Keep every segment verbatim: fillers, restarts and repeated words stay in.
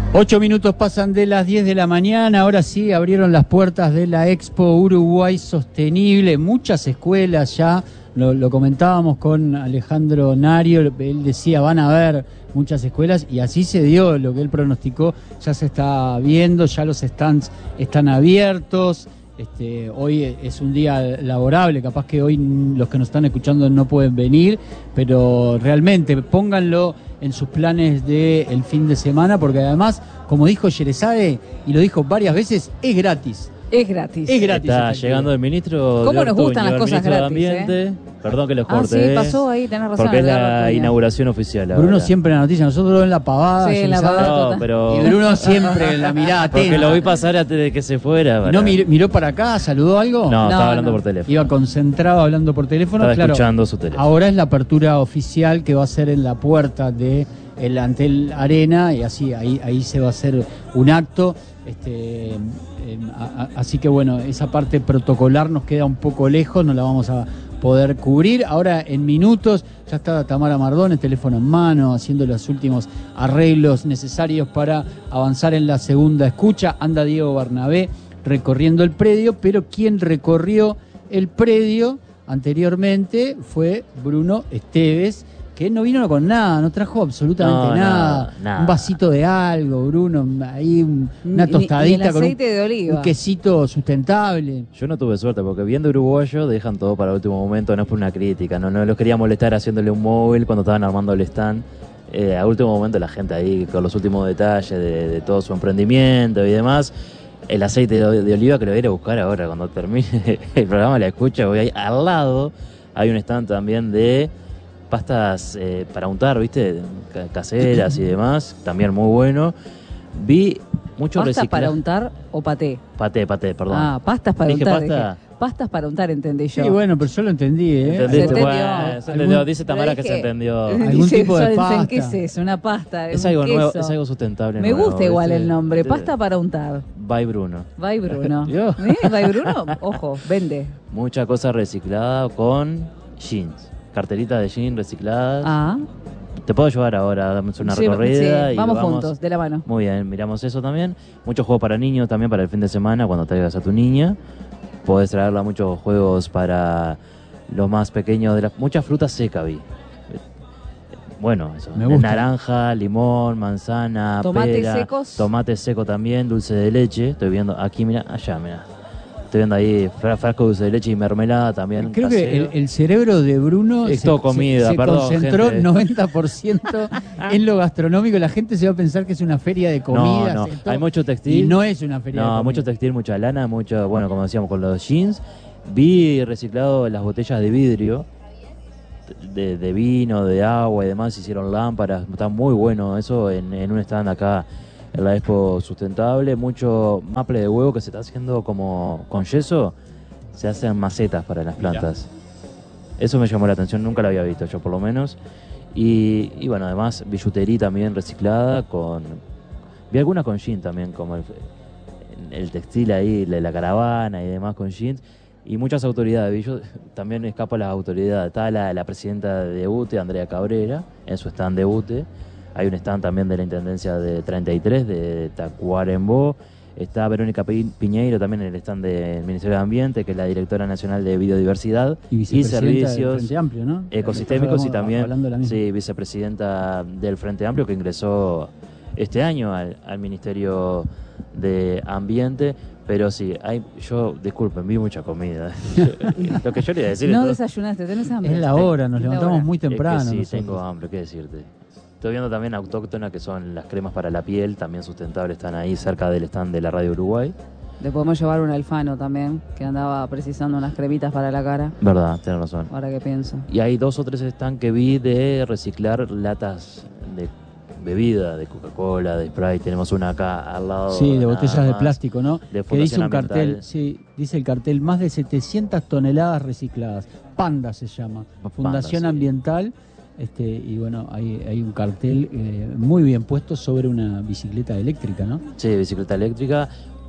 Ocho minutos pasan de las diez de la mañana, ahora sí abrieron las puertas de la Expo Uruguay Sostenible, muchas escuelas ya, lo, lo comentábamos con Alejandro Nario, él decía van a haber muchas escuelas y así se dio, lo que él pronosticó ya se está viendo, ya los stands están abiertos. Este, hoy es un día laborable, capaz que hoy los que nos están escuchando no pueden venir, pero realmente pónganlo en sus planes del fin de semana, porque además, como dijo Sherezade, y lo dijo varias veces, es gratis. Es gratis. Es gratis. Está llegando el ministro ¿Cómo de nos gustan las el cosas ministro gratis, de Ambiente. eh? Perdón que los Ah, corte. sí, pasó ahí, tenés razón. Porque es Eduardo la Acuña. inauguración oficial ahora. Bruno siempre en la noticia, nosotros en la pavada. Sí, en la Sherezade, pavada. No, pero... y Bruno siempre en la mirada atenta. Porque lo vi pasar antes de que se fuera. para- ¿No miró, miró para acá, saludó algo? No, No, estaba hablando no. por teléfono. Iba concentrado hablando por teléfono. Estaba claro, escuchando su teléfono. ahora es la apertura oficial que va a ser en la puerta de el Antel Arena y así ahí ahí se va a hacer un acto. Este, eh, a, a, así que bueno, esa parte protocolar nos queda un poco lejos, no la vamos a poder cubrir. Ahora en minutos ya está Tamara Mardones, teléfono en mano, haciendo los últimos arreglos necesarios para avanzar en la segunda escucha. Anda Diego Bernabé recorriendo el predio, pero quien recorrió el predio anteriormente fue Bruno Esteves, que no vino con nada, no trajo absolutamente No, nada. nada, nada. Un vasito de algo, Bruno, ahí un- una Ni- tostadita ni el con un, aceite de oliva. un quesito sustentable. Yo no tuve suerte porque viendo uruguayo dejan todo para el último momento, no es por una crítica, no, no los quería molestar haciéndole un móvil cuando estaban armando el stand. Eh, a último momento la gente ahí con los últimos detalles de, de todo su emprendimiento y demás. El aceite de, de oliva que lo voy a ir a buscar ahora cuando termine el programa, la escucha, voy ahí al lado. Hay un stand también de pastas eh, para untar, ¿viste? Ca- Caseras y demás, también muy bueno. Vi mucho ¿Pastas reciclaje. para untar o paté? Paté, paté, perdón. Ah, pastas para Dije untar. pasta. dije. Pastas para untar, entendí yo. Sí, bueno, pero yo lo entendí, ¿eh? ¿Entendiste? Se entendió. Bueno, se entendió. Algún- Dice Tamara que se Dije- entendió. Algún Dice, tipo de yo pensé, pasta. ¿qué es eso? Una pasta. Es un algo nuevo, queso. es algo sustentable. Me nuevo, gusta igual ¿viste? el nombre. ¿Viste? Pasta para untar. By Bruno. Bye Bruno. Yo. ¿Eh? Bye Bruno. Ojo, vende. Mucha cosa reciclada con jeans. Carterita de jeans recicladas. Ah. Te puedo llevar ahora, damos una Sí, recorrida. sí, y vamos juntos, de la mano. Muy bien, miramos eso también. Muchos juegos para niños también para el fin de semana cuando traigas a tu niña. Podés traerla muchos juegos para los más pequeños de las muchas frutas secas vi. Bueno, eso. Me gusta. Naranja, limón, manzana, Tomates pera, secos. tomate seco también, dulce de leche. Estoy viendo aquí, mira, allá, mira. Estoy viendo ahí fra- frasco de dulce de leche y mermelada también. Creo que casero. el, el cerebro de Bruno Es se, todo comida, se- se perdón, concentró gente. noventa por ciento en lo gastronómico. La gente se va a pensar que es una feria de comidas. No, no, esto, hay mucho textil. Y no es una feria de No, comidas. mucho textil, mucha lana, mucho, bueno, como decíamos, con los jeans. Vi reciclado las botellas de vidrio, de, de vino, de agua y demás, hicieron lámparas, está muy bueno eso en, en un stand acá en la Expo Sustentable. Mucho maple de huevo que se está haciendo como con yeso, se hacen macetas para las plantas. Eso me llamó la atención, nunca lo había visto yo por lo menos. Y, y bueno, además billutería también reciclada con... Vi algunas con jeans también, como el, el textil ahí, la, la caravana y demás con jeans. Y muchas autoridades, vi yo también escapo a las autoridades. Está la, la presidenta de U T E, Andrea Cabrera, en su stand de U T E. Hay un stand también de la Intendencia de treinta y tres, de Tacuarembó. Está Verónica Pi- Piñeiro también en el stand del Ministerio de Ambiente, que es la directora nacional de Biodiversidad Y y, vicepresidenta del Servicios Frente Amplio, ¿no? Ecosistémicos, y Estábamos también hablando de la misma. sí, vicepresidenta del Frente Amplio, que ingresó este año al, al Ministerio de Ambiente. Pero sí, hay, yo, disculpen, vi mucha comida. Lo que yo le iba a decir No es- desayunaste, tenés hambre. Es la hora, nos Es la levantamos hora. muy temprano. es que sí, nosotros. tengo hambre, qué decirte. Estoy viendo también autóctona, que son las cremas para la piel, también sustentables, están ahí cerca del stand de la Radio Uruguay. Le podemos llevar un Alfano también, que andaba precisando unas cremitas para la cara. Verdad, tenés razón. Ahora que pienso. Y hay dos o tres stands que vi de reciclar latas de bebida, de Coca-Cola, de Sprite. Tenemos una acá al lado. Sí, de nada botellas de más. plástico, ¿no? De Que dice Fundación un cartel, Ambiental. sí, dice el cartel, más de setecientas toneladas recicladas. Panda se llama, Panda, Fundación sí. Ambiental. Este, y bueno, hay, hay un cartel eh, muy bien puesto sobre una bicicleta eléctrica, ¿no? Sí, bicicleta eléctrica.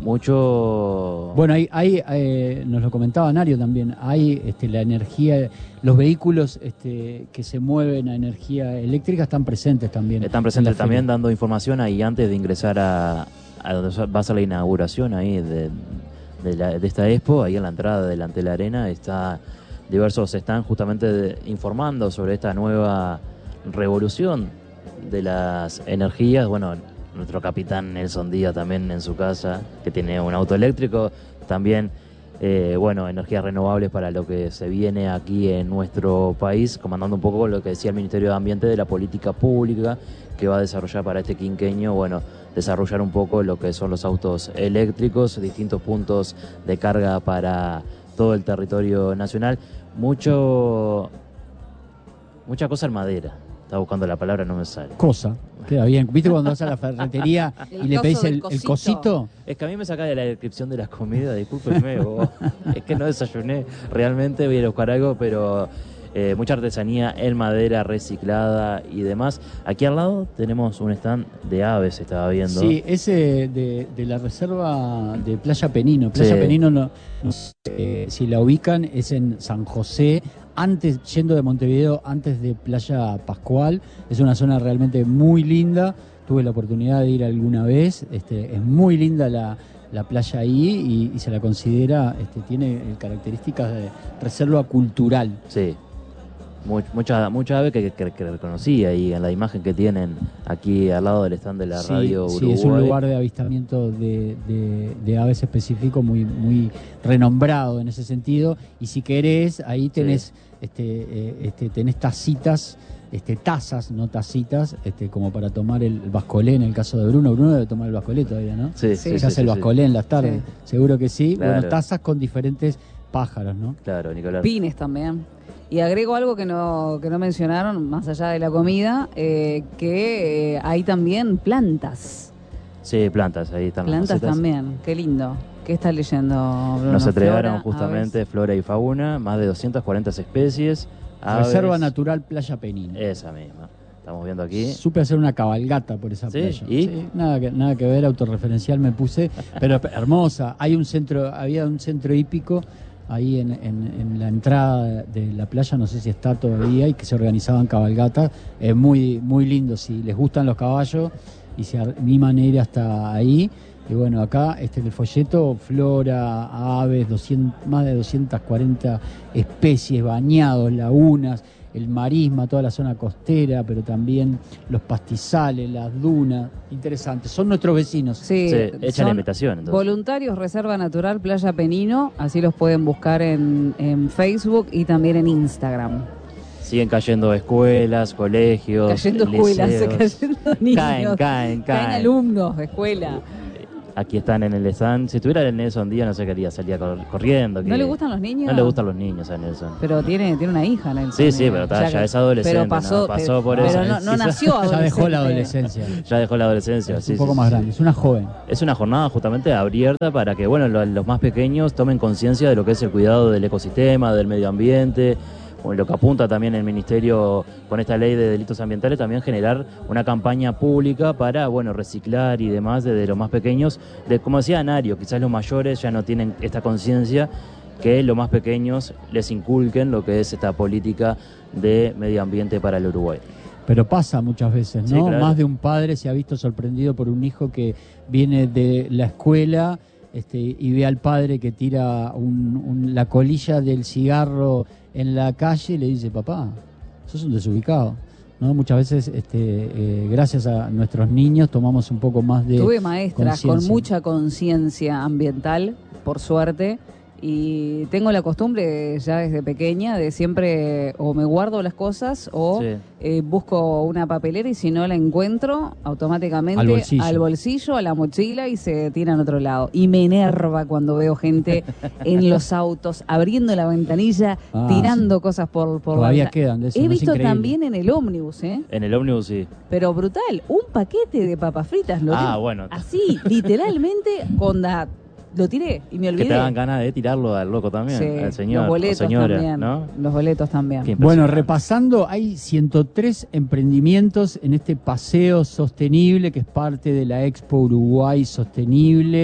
mucho... Bueno, hay, hay eh, nos lo comentaba Nario también, hay este, la energía, los vehículos este, que se mueven a energía eléctrica están presentes también. Están presentes también dando información ahí antes de ingresar a, a donde va a ser la inauguración ahí de, de, la, de esta expo, ahí en la entrada delante de la arena, está diversos están justamente de, informando sobre esta nueva revolución de las energías. Bueno, nuestro capitán Nelson Díaz también en su casa, que tiene un auto eléctrico, también, eh, bueno, energías renovables para lo que se viene aquí en nuestro país, comandando un poco lo que decía el Ministerio de Ambiente de la política pública que va a desarrollar para este quinquenio, bueno, desarrollar un poco lo que son los autos eléctricos, distintos puntos de carga para todo el territorio nacional, mucho, mucha cosa en madera. Estaba buscando la palabra, no me sale. Cosa, queda bien. ¿Viste cuando vas a la ferretería y le pedís el, el cosito? Es que a mí me saca de la descripción de las comidas, discúlpenme, vos. Es que no desayuné, realmente voy a ir a buscar algo, pero eh, mucha artesanía en madera reciclada y demás. Aquí al lado tenemos un stand de aves, estaba viendo. Sí, ese de, de la reserva de Playa Penino. Playa Sí. Penino, no, no sé eh, si la ubican, es en San José, antes, yendo de Montevideo, antes de Playa Pascual. Es una zona realmente muy linda. Tuve la oportunidad de ir alguna vez. Este, es muy linda la, la playa ahí y, y se la considera, este, tiene características de reserva cultural. Sí. Much, mucha mucha ave que, que, que reconocí ahí en la imagen que tienen aquí al lado del stand de la Sí, radio sí, Uruguay. es un lugar de avistamiento de, de, de aves específico muy, muy renombrado en ese sentido. Y si querés, ahí tenés, sí. este, eh, este, tenés tacitas, este, tazas, no tacitas, este, como para tomar el bascolé en el caso de Bruno. Bruno debe tomar el bascolé todavía, ¿no? Sí, sí. sí. Se hace sí, el sí, bascolé sí. en las tardes, sí. Seguro que sí. Claro. Bueno, tazas con diferentes pájaros, ¿no? Claro, Nicolás. Pines también. Y agrego algo que no que no mencionaron, más allá de la comida, eh, que eh, hay también plantas. Sí, plantas, ahí están. Plantas las también, qué lindo. ¿Qué está leyendo, Bruno? Nos entregaron Flora, justamente aves. flora y fauna, más de doscientas cuarenta especies. Aves. Reserva Natural Playa Penino. Esa misma. Estamos viendo aquí. Supe hacer una cabalgata por esa ¿Sí? playa. ¿Y? Sí, nada que, nada que ver, autorreferencial me puse, pero hermosa. Hay un centro, había un centro hípico ahí en, en, en la entrada de la playa, no sé si está todavía, y que se organizaban cabalgatas. Es muy, muy lindo, si les gustan los caballos y se animan a ir hasta ahí. Y bueno, acá este, en el folleto, flora, aves, doscientas, más de doscientas cuarenta especies, bañados, lagunas, el marisma, toda la zona costera, pero también los pastizales, las dunas. Interesante, son nuestros vecinos. Sí, sí, echa la son invitación. Entonces. Voluntarios Reserva Natural Playa Penino, así los pueden buscar en, en Facebook y también en Instagram. Siguen cayendo escuelas, colegios, Cayendo escuelas, liceos. cayendo niños. Caen, caen, caen. Caen alumnos de escuela. Aquí están en el stand. Si tuviera el Nelson Díaz, no sé qué haría, salía cor corriendo. Que ¿No le gustan los niños? No le gustan los niños a Nelson. Pero tiene, tiene una hija, Nelson. Sí, sí, pero está, ya, ya es adolescente. Pero pasó, ¿no? pasó pero, por pero eso. no, no nació adolescente. Ya dejó la adolescencia. Ya dejó la adolescencia, es sí. un poco sí, más sí, grande, sí. es una joven. Es una jornada justamente abierta para que, bueno, los, los más pequeños tomen conciencia de lo que es el cuidado del ecosistema, del medio ambiente. Lo que apunta también el Ministerio con esta ley de delitos ambientales, también generar una campaña pública para, bueno, reciclar y demás desde los más pequeños. De, como decía Nario, quizás los mayores ya no tienen esta conciencia, que los más pequeños les inculquen lo que es esta política de medio ambiente para el Uruguay. Pero pasa muchas veces, ¿no? Sí, claro. Más de un padre se ha visto sorprendido por un hijo que viene de la escuela este, y ve al padre que tira un, un, la colilla del cigarro en la calle y le dice, papá, sos un desubicado, ¿no? Muchas veces, este, eh, gracias a nuestros niños, tomamos un poco más de Tuve maestras con conciencia. mucha conciencia ambiental, por suerte, y tengo la costumbre ya desde pequeña de siempre o me guardo las cosas o Sí. eh, busco una papelera y si no la encuentro, automáticamente Al bolsillo. al bolsillo, a la mochila y se tira en otro lado. Y me enerva cuando veo gente en los autos abriendo la ventanilla, Ah, tirando cosas por, por Todavía la quedan de eso, He ¿no? Es visto increíble. también en el ómnibus, ¿eh? En el ómnibus sí. Pero brutal, un paquete de papas fritas. Lo Ah, di- bueno. Así, literalmente, con la... Lo tiré y me olvidé. Que te dan ganas de tirarlo al loco también, Sí, al señor los boletos o señora, también. ¿no? Los boletos también. Qué Bueno, impresionante. repasando, hay ciento tres emprendimientos en este paseo sostenible que es parte de la Expo Uruguay Sostenible.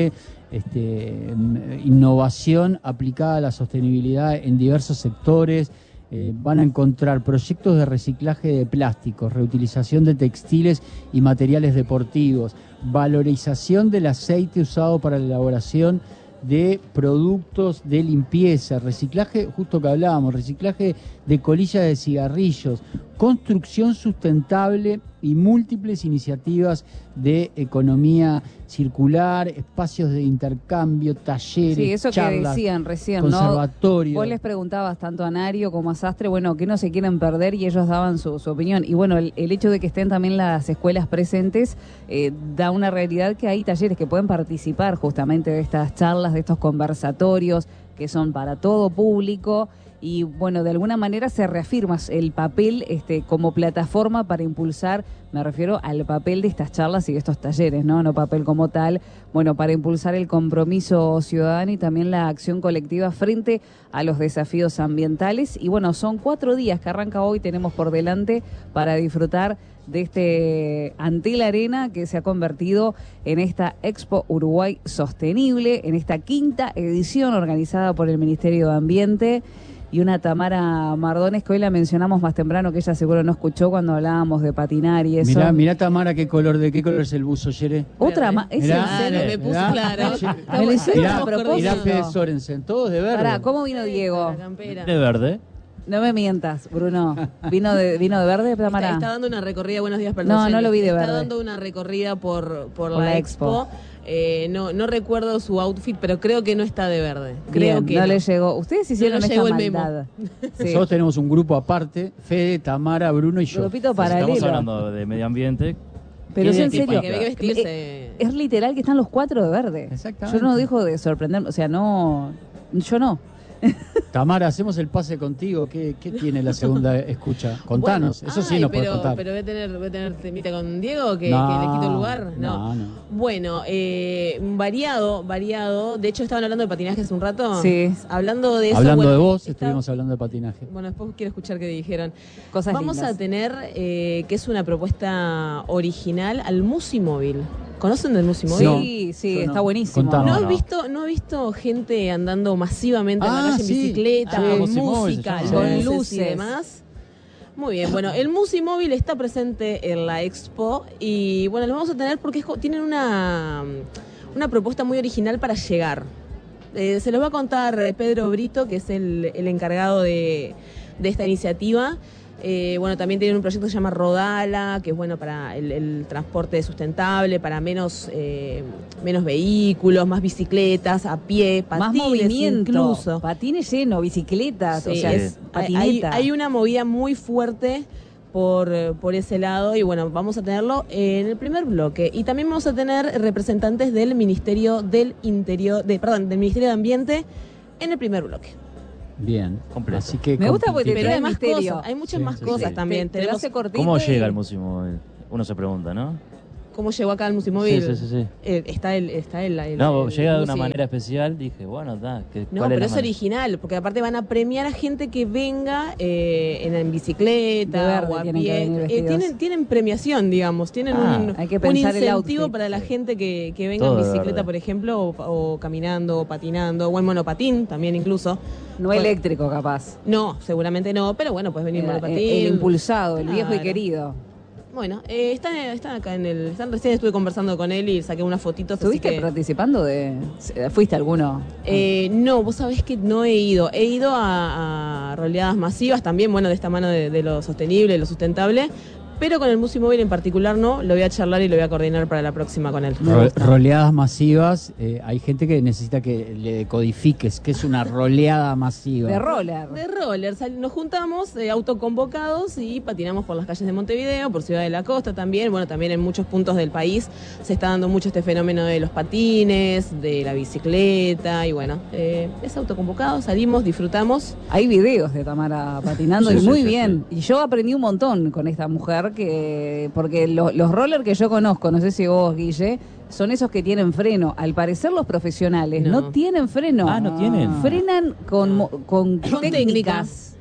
este, innovación aplicada a la sostenibilidad en diversos sectores. Eh, van a encontrar proyectos de reciclaje de plásticos, reutilización de textiles y materiales deportivos, valorización del aceite usado para la elaboración de productos de limpieza, reciclaje, justo que hablábamos, reciclaje de colillas de cigarrillos, construcción sustentable y múltiples iniciativas de economía circular, espacios de intercambio, talleres, sí, eso charlas, que decían recién, conservatorios. ¿no? Vos les preguntabas tanto a Nario como a Sastre, bueno, que no se quieren perder y ellos daban su, su opinión. Y bueno, el, el hecho de que estén también las escuelas presentes eh, da una realidad que hay talleres que pueden participar justamente de estas charlas, de estos conversatorios que son para todo público. Y bueno, de alguna manera se reafirma el papel este, como plataforma para impulsar, me refiero al papel de estas charlas y de estos talleres, ¿no? No papel como tal, bueno, para impulsar el compromiso ciudadano y también la acción colectiva frente a los desafíos ambientales. Y bueno, son cuatro días que arranca hoy, tenemos por delante para disfrutar de este Antel Arena que se ha convertido en esta Expo Uruguay Sostenible, en esta quinta edición organizada por el Ministerio de Ambiente. Y una Tamara Mardones que hoy la mencionamos más temprano, que ella seguro no escuchó cuando hablábamos de patinar y eso. Mirá, mirá Tamara, qué color, de qué color es el buzo, Yere. Otra más, es Mirá, en serio. me puse mirá, claro. Me lo hicieron mirá, a propósito. mirá Fede Sorensen, todos de verde. Pará, ¿cómo vino Diego? La campera. De verde. No me mientas, Bruno. ¿Vino de vino de verde, Tamara? Está, está dando una recorrida, buenos días para No, los no lo vi de Está verde. dando una recorrida por, por, Por la, la expo. expo. Eh, no, no recuerdo su outfit, pero creo que no está de verde. Creo Bien, que no, no. le llegó. Ustedes hicieron No le esta llegó el memo. maldad. Sí. Nosotros tenemos un grupo aparte, Fede, Tamara, Bruno y yo. Grupito Estamos paralelo. hablando de medio ambiente. Pero es ¿Qué en tipo? serio. Que hay que vestirse. Es literal que están los cuatro de verde. Exactamente. Yo no dejo de sorprenderme. O sea, no. Yo no. Tamara, hacemos el pase contigo. ¿Qué, qué tiene la segunda escucha? Contanos, Bueno, eso sí ay, nos pero, puedes contar. Pero voy a tener, voy a tener temita con Diego, que, No, que le quito el lugar. no, no. Bueno, eh, variado, variado. De hecho, estaban hablando de patinaje hace un rato. Sí. Hablando de eso. Hablando bueno, de vos, está- estuvimos hablando de patinaje. Bueno, después quiero escuchar qué dijeron. Cosas Vamos lindas. a tener, eh, que es una propuesta original, al Musimóvil. ¿Conocen del Musimóvil? No, Sí, sí, yo no. está buenísimo. Contame. ¿No No, has no. visto, no has visto gente andando masivamente en la Ah, calle en sí. bicicleta, Ah, con Musimóvil se música, llama. con Sí. luces y demás? Muy bien, bueno, el Musimóvil está presente en la expo y bueno, lo vamos a tener porque es co- tienen una, una propuesta muy original para llegar. Eh, se los va a contar eh, Pedro Brito, que es el, el encargado de, de esta iniciativa. Eh, bueno, también tienen un proyecto que se llama Rodala, que es bueno para el, el transporte sustentable, para menos, eh, menos vehículos, más bicicletas, a pie, Más patines movimiento. incluso. Patines llenos, bicicletas. Sí, o sea, es- es hay, patineta. hay una movida muy fuerte por, eh, por ese lado y bueno, vamos a tenerlo en el primer bloque. Y también vamos a tener representantes del Ministerio del Interior, de, perdón, del Ministerio de Ambiente en el primer bloque. Bien, Completo. así que Me gusta porque te completito. Pero hay el más misterio. cosas, hay muchas Sí, más sí, cosas sí. también. Te, te lo Tenemos hace cortito ¿Cómo y- llega el músico? Uno se pregunta, ¿no? cómo llegó acá al Musimóvil. Sí, sí, sí, sí. Eh, está el, está el, el- No, el llega de una Musi- manera especial, dije, bueno, da, que, No, ¿cuál pero la es manera? original, porque aparte van a premiar a gente que venga eh, en, en bicicleta De verde o a tienen que pie. venir Eh, vestidos. tienen, tienen premiación, digamos, tienen Ah, un, hay que un pensar el incentivo outfit. para la gente que, que venga Todo en de bicicleta, verde. por ejemplo, o, o caminando, o patinando, o en monopatín también incluso. No Bueno, eléctrico, capaz. No, seguramente no, pero bueno, puedes venir en El, monopatín. el impulsado, el viejo y Claro. querido. Bueno, eh, están, están acá en el... Están, recién estuve conversando con él y saqué unas fotitos. así ¿Estuviste que- participando de...? ¿Fuiste alguno? Eh, no, vos sabés que no he ido. He ido a, a roleadas masivas también, bueno, de esta mano de, de lo sostenible, de lo sustentable, pero con el Musimóvil en particular no. Lo voy a charlar y lo voy a coordinar para la próxima con él. Ro- roleadas masivas, eh, hay gente que necesita que le codifiques que es una roleada masiva. De roller. De roller, sal- nos juntamos eh, autoconvocados y patinamos por las calles de Montevideo, por Ciudad de la Costa también. Bueno, también en muchos puntos del país se está dando mucho este fenómeno de los patines, de la bicicleta y bueno, eh, es autoconvocado, salimos, disfrutamos. Hay videos de Tamara patinando Sí, y sí, muy sí, bien. Y yo aprendí un montón con esta mujer, que porque lo- los rollers que yo conozco, no sé si vos, Guille, son esos que tienen freno. Al parecer los profesionales no, No. tienen freno. Ah, ¿no tienen? Frenan con, mo- con Con técnicas.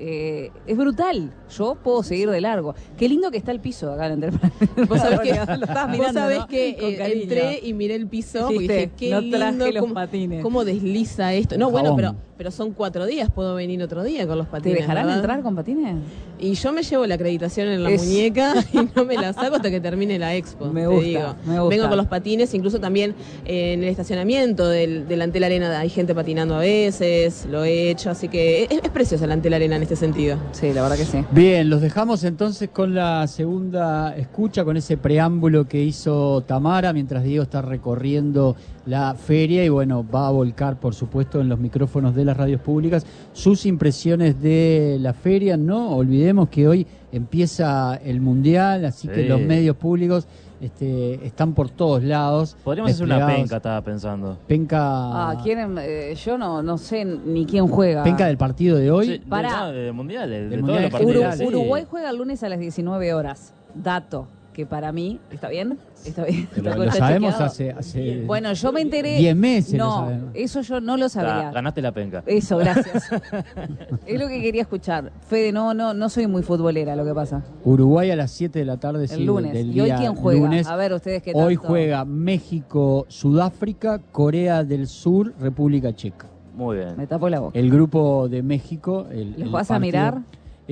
eh, es brutal. Yo puedo seguir de largo. Qué lindo que está el piso acá en Enterprise. Vos sabés que, Lo estabas vos mirando, sabés ¿no? que Con eh, cariño. entré y miré el piso y Dijiste, dije, qué no lindo traje los cómo, patines. cómo desliza esto. No, bueno, Jabón. pero, pero son cuatro días, puedo venir otro día con los ¿Te patines. dejarán ¿verdad? entrar con patines? Y yo me llevo la acreditación en la Es- muñeca y no me la saco hasta que termine la expo. Me te gusta, digo. me gusta. Vengo con los patines, incluso también eh, en el estacionamiento del, del Antel Arena hay gente patinando a veces, lo he hecho, así que es, es preciosa el Antel Arena en este sentido. Sí, la verdad que sí. Bien, los dejamos entonces con la segunda escucha, con ese preámbulo que hizo Tamara mientras Diego está recorriendo la feria y bueno, va a volcar por supuesto en los micrófonos de las radios públicas sus impresiones de la feria. No olvidemos que hoy empieza el Mundial, así Sí. que los medios públicos este, están por todos lados. Podríamos hacer una desplegados. penca, estaba pensando. Penca, Ah, ¿quieren? Eh, yo no, no sé ni quién juega. penca del partido de hoy. Sí, de, Pará. no, de mundial, de, Del de mundial todos los en Uru- partidos. general, sí. Uruguay juega el lunes a las diecinueve horas. Dato que para mí, ¿está bien? ¿Está bien? Pero ¿Está lo sabemos chequeado? hace, hace Bueno, yo me enteré. diez meses. lo No, sabemos. eso yo no lo Está, sabía. ganaste la penca. Eso, gracias. Es lo que quería escuchar. Fede, no, no, no soy muy futbolera, lo que pasa. Uruguay a las siete de la tarde. El sí, lunes. del ¿Y hoy día quién juega? lunes. A ver, ustedes qué Hoy tanto- juega México, Sudáfrica, Corea del Sur, República Checa. Muy bien. Me tapo la boca. El grupo de México. El, ¿Los el vas a partido- mirar?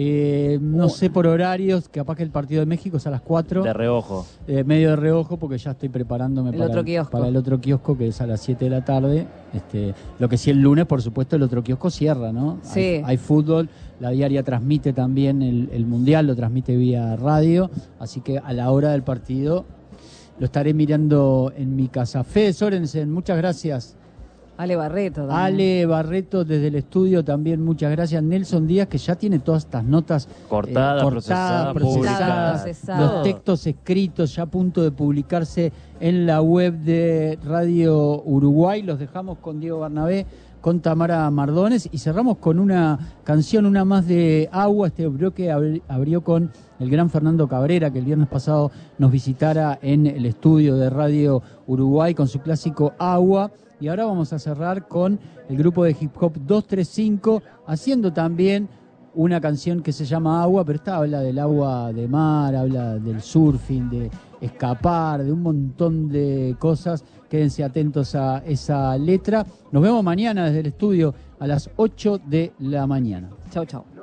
Eh, no Uh. sé por horarios, capaz que el partido de México es a las cuatro. De reojo. Eh, medio de reojo porque ya estoy preparándome El para, otro kiosco. para el otro kiosco que es a las siete de la tarde. Este, lo que sí el lunes, por supuesto, el otro kiosco cierra, ¿no? Sí. Hay, hay fútbol, la diaria transmite también el, el Mundial, lo transmite vía radio, así que a la hora del partido lo estaré mirando en mi casa. Fede Sorensen, muchas gracias. Ale Barreto. también. Ale Barreto desde el estudio también, muchas gracias. Nelson Díaz, que ya tiene todas estas notas Cortada, eh, procesada, publicada. los Todo. textos escritos ya a punto de publicarse en la web de Radio Uruguay. Los dejamos con Diego Bernabé, con Tamara Mardones y cerramos con una canción, una más de Agua. Este bloque abri- abrió con el gran Fernando Cabrera, que el viernes pasado nos visitara en el estudio de Radio Uruguay con su clásico Agua. Y ahora vamos a cerrar con el grupo de hip hop dos tres cinco, haciendo también una canción que se llama Agua, pero esta habla del agua de mar, habla del surfing, de escapar, de un montón de cosas. Quédense atentos a esa letra. Nos vemos mañana desde el estudio a las ocho de la mañana. Chau, chau.